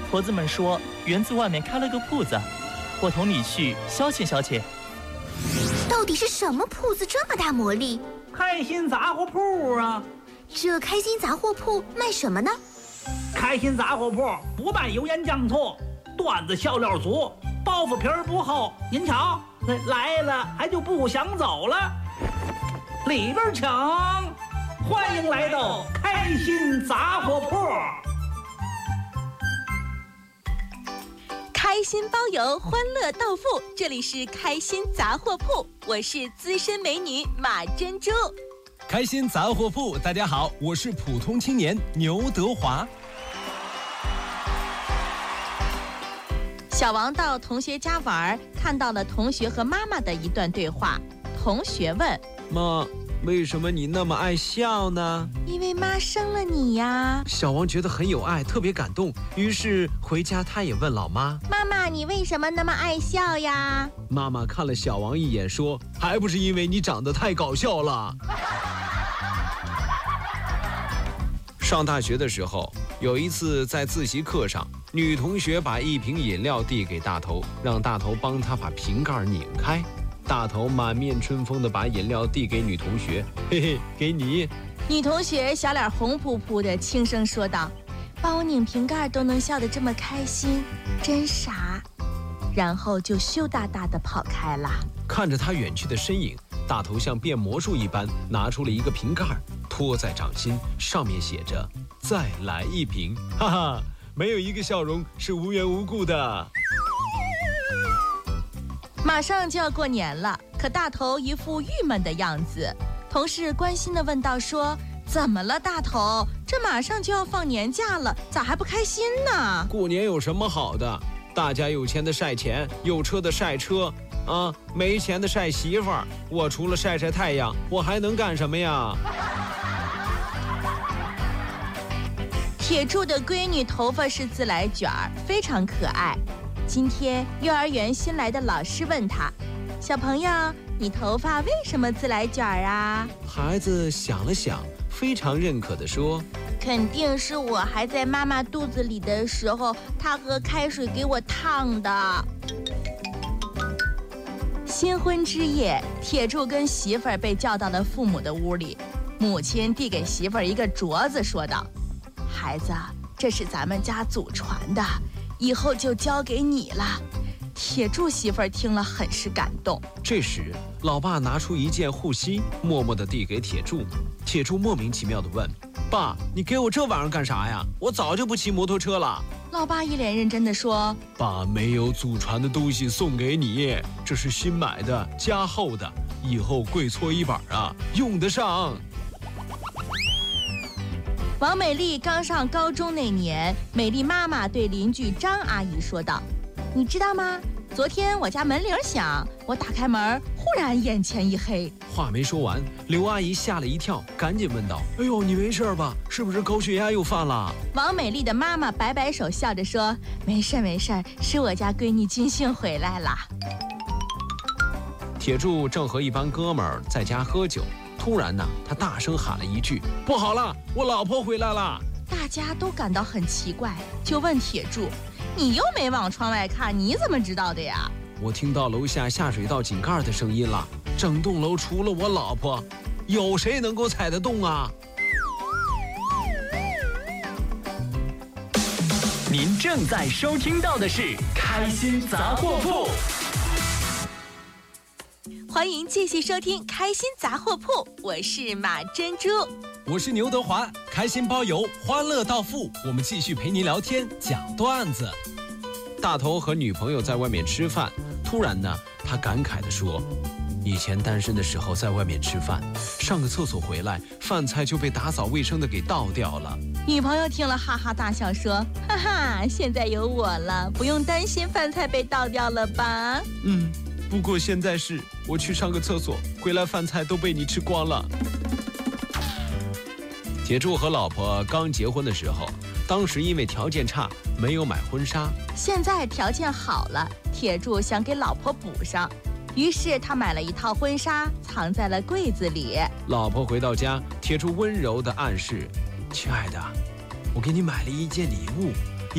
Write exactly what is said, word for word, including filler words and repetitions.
婆子们说园子外面开了个铺子，我同你去消遣消遣。 到底是什么铺子这么大魔力？ 开心杂货铺啊！ 这开心杂货铺卖什么呢？ 开心杂货铺不卖油盐酱醋，段子笑料足，包袱皮儿不厚。您瞧，来了还就不想走了。里边请，欢迎来到开心杂货铺。 开心包邮，欢乐到付，这里是开心杂货铺，我是资深美女马珍珠。 开心杂货铺，大家好，我是普通青年牛德华。 小王到同学家玩，看到了同学和妈妈的一段对话。同学问： 妈，为什么你那么爱笑呢？ 因为妈生了你呀。 小王觉得很有爱，特别感动，于是回家他也问老妈： 妈妈，你为什么那么爱笑呀？ 妈妈看了小王一眼说：还不是因为你长得太搞笑了。上大学的时候，有一次在自习课上，女同学把一瓶饮料递给大头，让大头帮她把瓶盖拧开。大头满面春风地把饮料递给女同学，嘿嘿，给你。 女同学小脸红扑扑的，轻声说道：帮我拧瓶盖都能笑得这么开心，真傻。然后就羞答答地跑开了。 看着他远去的身影，大头像变魔术一般拿出了一个瓶盖，托在掌心，上面写着再来一瓶，哈哈，没有一个笑容是无缘无故的。 马上就要过年了，可大头一副郁闷的样子。同事关心地问道说：怎么了大头？这马上就要放年假了，咋还不开心呢？ 过年有什么好的？大家有钱的晒钱，有车的晒车啊，没钱的晒媳妇儿。我除了晒晒太阳，我还能干什么呀？ 铁柱的闺女头发是自来卷儿，非常可爱。今天幼儿园新来的老师问他：小朋友，你头发为什么自来卷儿啊？ 孩子想了想，非常认可地说： 肯定是我还在妈妈肚子里的时候，她喝开水给我烫的。新婚之夜，铁柱跟媳妇儿被叫到了父母的屋里，母亲递给媳妇儿一个镯子，说道：孩子，这是咱们家祖传的，以后就交给你了。铁柱媳妇儿听了很是感动。 这时老爸拿出一件护膝，默默地递给铁柱。铁柱莫名其妙地问：爸，你给我这玩意儿干啥呀？我早就不骑摩托车了。 老爸一脸认真地说： 把没有祖传的东西送给你，这是新买的，加厚的，以后跪搓衣板啊用得上。 王美丽刚上高中那年，美丽妈妈对邻居张阿姨说道：你知道吗？昨天我家门铃响，我打开门，忽然眼前一黑。 话没说完，刘阿姨吓了一跳，赶紧问道：哎呦，你没事吧？是不是高血压又犯了？ 王美丽的妈妈摆摆手，笑着说：没事没事，是我家闺女军训回来了。 铁柱正和一帮哥们儿在家喝酒，突然呢，他大声喊了一句：不好了，我老婆回来了。 大家都感到很奇怪，就问铁柱：你又没往窗外看，你怎么知道的呀？ 我听到楼下下水道井盖的声音了，整栋楼除了我老婆，有谁能够踩得动啊？ 您正在收听到的是开心杂货铺。 欢迎继续收听开心杂货铺，我是马珍珠。 我是牛德华，开心包邮，欢乐到付，我们继续陪您聊天讲段子。 大头和女朋友在外面吃饭，突然呢，他感慨地说：以前单身的时候在外面吃饭，上个厕所回来，饭菜就被打扫卫生的给倒掉了。 女朋友听了哈哈大笑说：哈哈，现在有我了，不用担心饭菜被倒掉了吧？ 嗯，不过现在是我去上个厕所，回来饭菜都被你吃光了。铁柱和老婆刚结婚的时候，当时因为条件差，没有买婚纱。 现在条件好了，铁柱想给老婆补上，于是他买了一套婚纱，藏在了柜子里。 老婆回到家，铁柱温柔地暗示：亲爱的，我给你买了一件礼物，